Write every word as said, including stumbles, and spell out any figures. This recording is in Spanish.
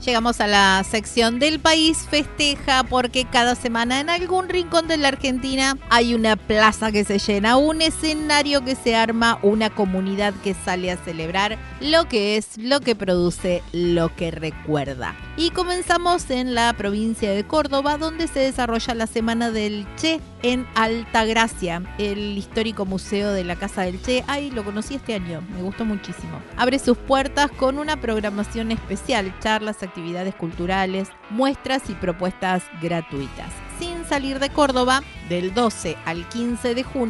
Llegamos a la sección del país festeja porque cada semana en algún rincón de la Argentina hay una plaza que se llena, un escenario que se arma, una comunidad que sale a celebrar lo que es, lo que produce, lo que recuerda. Y comenzamos en la provincia de Córdoba, donde se desarrolla la Semana del Che en Altagracia, el histórico museo de la Casa del Che. Ay, lo conocí este año, me gustó muchísimo. Abre sus puertas con una programación especial, charlas, actividades culturales, muestras y propuestas gratuitas. Sin salir de Córdoba, del doce al quince de junio,